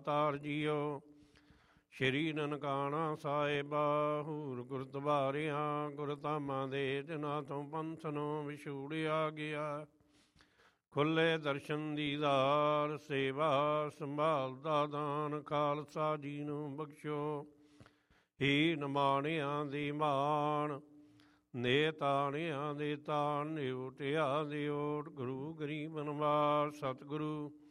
ਦਾਤਾਰ JIO. ਸ਼੍ਰੀ ਨਨਕਾਣਾ ਸਾਹਿਬਾ ਹੂਰ ਗੁਰਦੁਆਰਿਆਂ ਗੁਰਧਾਮਾਂ ਦੇ ਜਿਨ੍ਹਾਂ ਤੋਂ ਪੰਥਨੋਂ ਵਿਛੂੜਿਆ ਗਿਆ। ਖੁੱਲੇ ਦਰਸ਼ਨ ਦੀਦਾਰ ਸੇਵਾ ਸੰਭਾਲ ਦਾ ਦਾਨ ਖਾਲਸਾ ਜੀ ਨੂੰ ਬਖਸ਼ੋ। ਹੀਨ ਮਾਣਿਆਂ ਦੀ ਮਾਣ ਨੇ ਤਾਣਿਆਂ ਦੇ ਤਾਣ ਨਿਉਟਿਆ ਦੇ ਓਟ। ਗੁਰੂ ਗਰੀਬ ਨਿਵਾਸ ਸਤਿਗੁਰੂ